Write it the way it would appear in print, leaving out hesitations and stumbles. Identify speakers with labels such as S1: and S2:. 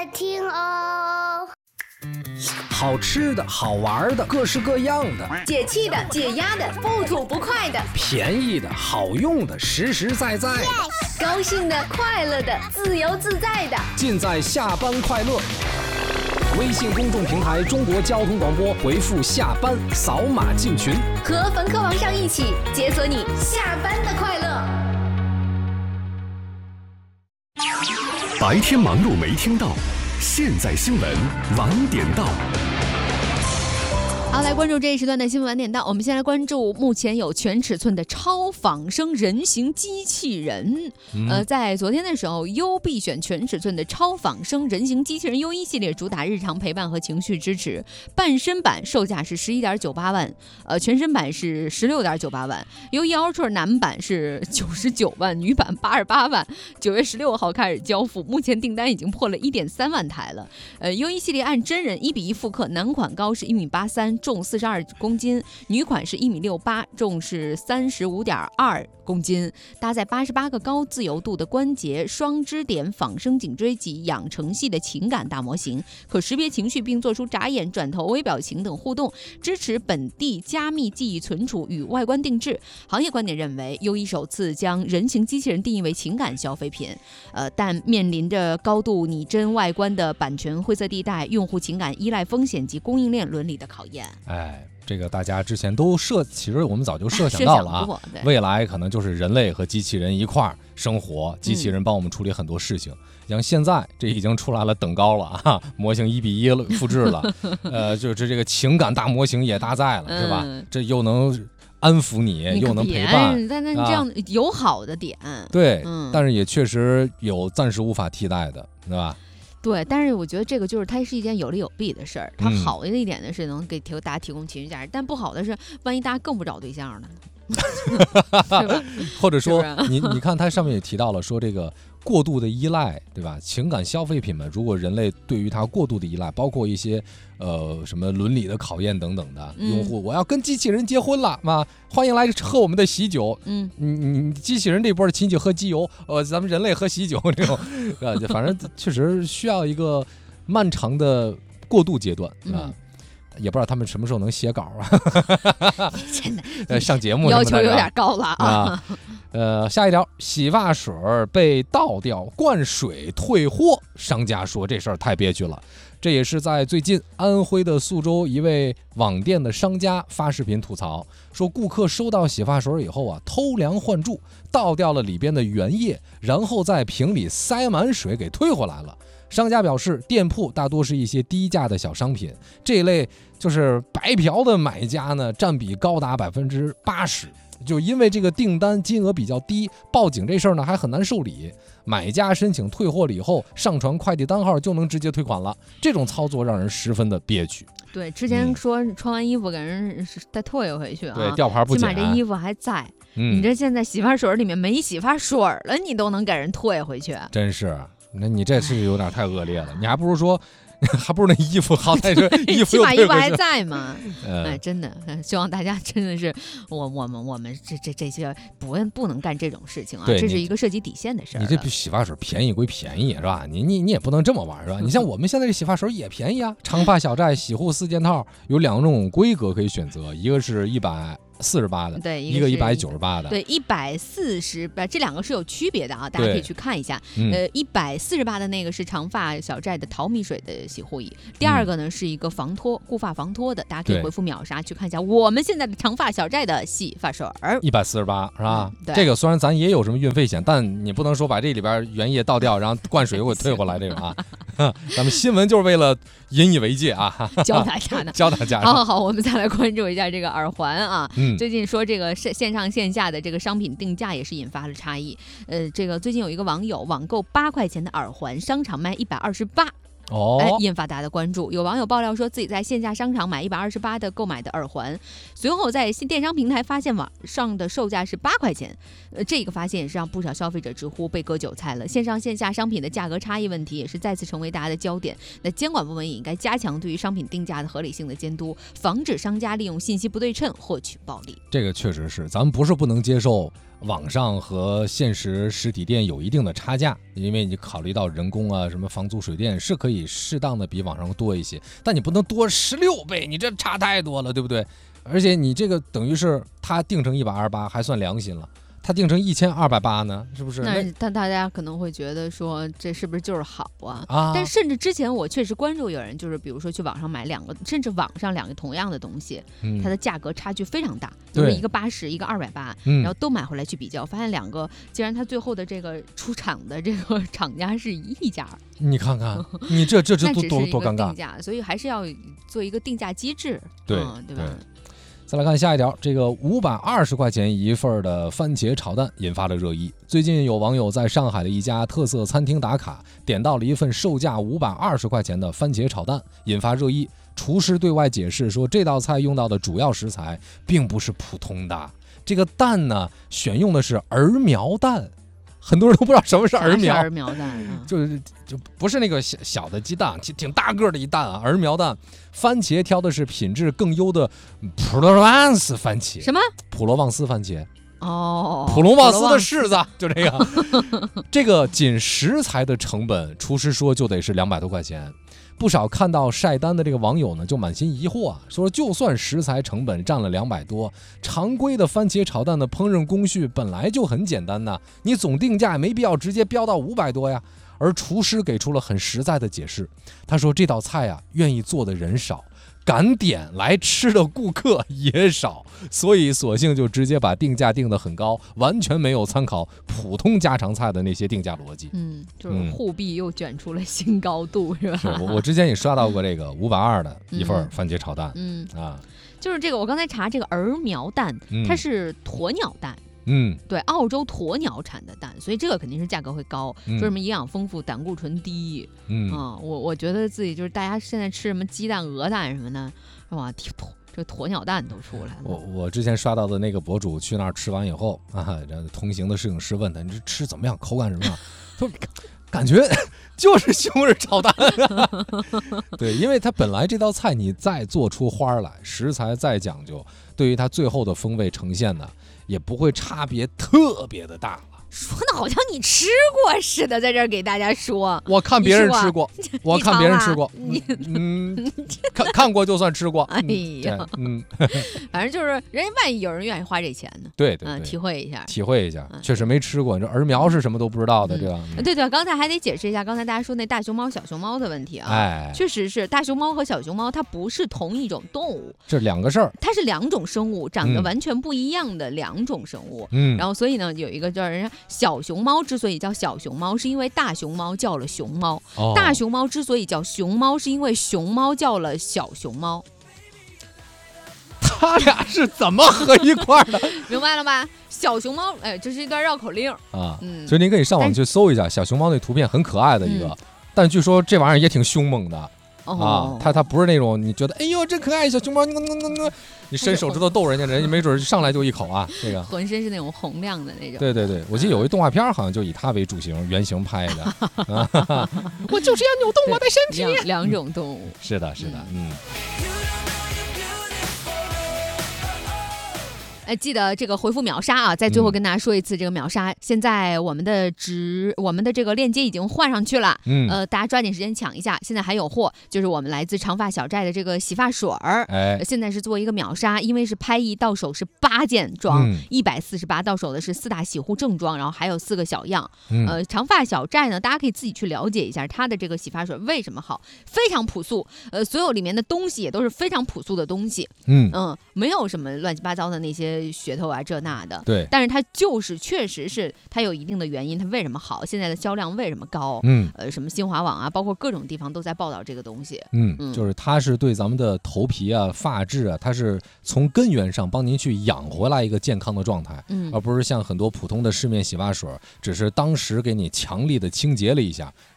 S1: 听哦。
S2: 好吃的好玩的各式各样的，
S3: 解气的解压的不吐不快的，
S2: 便宜的好用的实实在在，
S3: 高兴的快乐的自由自在的，
S2: 尽在下班快乐。微信公众平台中国交通广播，回复下班扫码进群，
S3: 和冯科王上一起解锁你下班的快乐。
S4: 白天忙碌没听到，现在新闻晚点到。
S5: 好，来关注这一时段的新闻晚点到。我们先来关注目前有全尺寸的超仿生人形机器人。在昨天的时候，优必选全尺寸的超仿生人形机器人 U1 系列，主打日常陪伴和情绪支持。半身版售价是11.98万，全身版是16.98万。U1 Ultra 男版是99万，女版88万。9月16号开始交付，目前订单已经破了1.3万台了。U1 系列按真人1:1复刻，男款高是1.83米，重42公斤，女款是1.68米，重是35.2公斤，搭载88个高自由度的关节、双支点仿生颈椎及养成系的情感大模型，可识别情绪并做出眨眼、转头、微表情等互动，支持本地加密记忆存储与外观定制。行业观点认为，U1首次将人形机器人定义为情感消费品，但面临着高度拟真外观的版权灰色地带、用户情感依赖风险及供应链伦理的考验。
S6: 这个大家之前都其实我们早就设想到了啊，未来可能就是人类和机器人一块儿生活，机器人帮我们处理很多事情。像现在这已经出来了等高了啊，模型1:1复制了，就是这个情感大模型也搭载了，是吧？这又能安抚你又能陪伴，
S5: 但这样有好的点，
S6: 对，但是也确实有暂时无法替代的，对吧？
S5: 对，但是我觉得这个就是它是一件有利有弊的事儿。它好的一点呢是能给大家提供情绪价值，但不好的是，万一大家更不找对象呢？对吧？
S6: 或者说，你看它上面也提到了说这个过度的依赖，对吧？情感消费品嘛，如果人类对于它过度的依赖，包括一些什么伦理的考验等等的，用户我要跟机器人结婚了嘛，欢迎来喝我们的喜酒。你机器人这波的亲戚喝机油，咱们人类喝喜酒这种，反正确实需要一个漫长的过渡阶段啊。也不知道他们什么时候能写稿啊？
S5: 真的，
S6: 上节目
S5: 要求有点高了啊！
S6: 下一条，洗发水被倒掉灌水退货，商家说这事儿太憋屈了。这也是在最近安徽的宿州一位网店的商家发视频吐槽，说顾客收到洗发水以后啊，偷梁换柱，倒掉了里边的原液，然后在瓶里塞满水给退回来了。商家表示，店铺大多是一些低价的小商品，这一类就是白嫖的买家呢，占比高达80%。就因为这个订单金额比较低，报警这事儿呢还很难受理。买家申请退货了以后，上传快递单号就能直接退款了，这种操作让人十分的憋屈。
S5: 对，之前说穿完衣服给人再退回去啊，
S6: 对，吊牌不减，
S5: 起码这衣服还在。你这现在洗发水里面没洗发水了，你都能给人退回去，
S6: 真是。那你这是有点太恶劣了，你还不如说，还不如那衣服好歹是衣服，
S5: 起码衣服还在嘛。真的，希望大家真的是我们这些不能干这种事情啊，这是一个涉及底线的事儿。
S6: 你这洗发水便宜归便宜是吧？你也不能这么玩是吧？你像我们现在这洗发水也便宜啊，长发小寨洗护4件套有2种规格可以选择，一个是148的，
S5: 对，
S6: 一个198的，
S5: 对，140，这2个是有区别的啊，大家可以去看一下。148的那个是长发小寨的淘米水的洗护液，第二个呢是一个固发防脱的，大家可以回复秒杀去看一下我们现在的长发小寨的洗发水
S6: 148是吧？这个虽然咱也有什么运费险，但你不能说把这里边原液倒掉，然后灌水给我退回来这种啊。咱们新闻就是为了引以为戒啊，
S5: 教大家的，
S6: 教大家。
S5: 好，我们再来关注一下这个耳环啊。最近说这个线上线下的这个商品定价也是引发了差异。这个最近有一个网友网购8块钱的耳环，商场卖128。引发大家的关注。有网友爆料说自己在线下商场买128的购买的耳环，随后在电商平台发现网上的售价是8块钱。这个发现也是让不少消费者直呼被割韭菜了。线上线下商品的价格差异问题也是再次成为大家的焦点。那监管部门也应该加强对于商品定价的合理性的监督，防止商家利用信息不对称获取暴利。
S6: 这个确实是，咱们不是不能接受网上和现实实体店有一定的差价，因为你考虑到人工啊，什么房租水电是可以适当的比网上多一些，但你不能多16倍，你这差太多了，对不对？而且你这个等于是他定成128还算良心了。它定成1280呢，是不是？
S5: 但大家可能会觉得说，这是不是就是好啊？但甚至之前我确实关注有人，就是比如说去网上买2个，甚至网上2个同样的东西，它的价格差距非常大，就是一个80，一个280，然后都买回来去比较，发现2个竟然它最后的这个出厂的这个厂家是一家。
S6: 你看看，你这多尴尬！
S5: 定价，所以还是要做一个定价机制，
S6: 对
S5: 吧？
S6: 再来看下一条，这个520块钱一份的番茄炒蛋引发了热议。最近有网友在上海的一家特色餐厅打卡，点到了一份售价520块钱的番茄炒蛋，引发热议。厨师对外解释说，这道菜用到的主要食材并不是普通的，这个蛋呢，选用的是儿苗蛋。很多人都不知道什么是儿苗，
S5: 儿苗蛋
S6: 就不是那个小的鸡蛋，挺大个的一蛋啊，儿苗蛋。番茄挑的是品质更优的普罗旺斯番茄。
S5: 什么？
S6: 普罗旺斯番茄。
S5: 哦，
S6: 普罗旺斯的柿子，就这个。这个仅食材的成本，厨师说就得是200多块钱。不少看到晒单的这个网友呢，就满心疑惑啊，说就算食材成本占了200多，常规的番茄炒蛋的烹饪工序本来就很简单呐，你总定价没必要直接标到500多呀。而厨师给出了很实在的解释，他说这道菜啊，愿意做的人少，敢点来吃的顾客也少，所以索性就直接把定价定得很高，完全没有参考普通家常菜的那些定价逻辑。
S5: 就是货币又卷出了新高度，是吧？
S6: 是我之前也刷到过这个520的一份番茄炒蛋，
S5: 就是这个我刚才查这个儿苗蛋，它是鸵鸟蛋。对，澳洲鸵鸟产的蛋，所以这个肯定是价格会高。说什么营养丰富、胆固醇低。我觉得自己就是大家现在吃什么鸡蛋、鹅蛋什么的，哇，这鸵鸟蛋都出来了。
S6: 我之前刷到的那个博主去那儿吃完以后啊，同行的摄影师问他：“你这吃怎么样？口感什么样？”说感觉就是西红柿炒蛋。对，因为它本来这道菜你再做出花来，食材再讲究，对于它最后的风味呈现呢，也不会差别特别的大了。
S5: 说的好像你吃过似的，在这儿给大家说。
S6: 我看别人吃过，我看别人吃过，看过就算吃过。
S5: 哎呀，反正就是人家万一有人愿意花这钱呢，
S6: 对，
S5: 体会一下，
S6: 确实没吃过。这儿苗是什么都不知道的，对吧？
S5: 对，刚才还得解释一下，刚才大家说那大熊猫、小熊猫的问题啊，确实是大熊猫和小熊猫它不是同一种动物，
S6: 这2个事儿，
S5: 它是2种生物，长得完全不一样的2种生物。然后所以呢，有一个叫人家。小熊猫之所以叫小熊猫，是因为大熊猫叫了熊猫；大熊猫之所以叫熊猫，是因为熊猫叫了小熊猫。
S6: 他俩是怎么合一块的？
S5: 明白了吧？小熊猫，这是一段绕口令啊。
S6: 所以您可以上网去搜一下小熊猫那图片，很可爱的一个，但据说这玩意儿也挺凶猛的。它不是那种你觉得哎呦真可爱小熊猫，你伸手指头逗人家，人家没准上来就一口啊，这个
S5: 浑身是那种洪亮的那种。
S6: 对，我记得有一动画片好像就以它为主形原型拍的。我就是要扭动我的身体。
S5: 2种动物。
S6: 是的。
S5: 记得这个回复秒杀啊！在最后跟大家说一次，这个秒杀现在我们的这个链接已经换上去了，大家抓紧时间抢一下，现在还有货，就是我们来自长发小寨的这个洗发水儿，现在是做一个秒杀，因为是拍1到手是8件装，148到手的是4大洗护正装，然后还有4个小样。长发小寨呢，大家可以自己去了解一下它的这个洗发水为什么好，非常朴素，所有里面的东西也都是非常朴素的东西，没有什么乱七八糟的那些噱头啊这那的，
S6: 对，
S5: 但是它就是确实是它有一定的原因，它为什么好，现在的销量为什么高，什么新华网啊，包括各种地方都在报道这个东西，
S6: 就是它是对咱们的头皮啊、发质啊，它是从根源上帮您去养回来一个健康的状态，而不是像很多普通的市面洗发水，只是当时给你强力的清洁了一下。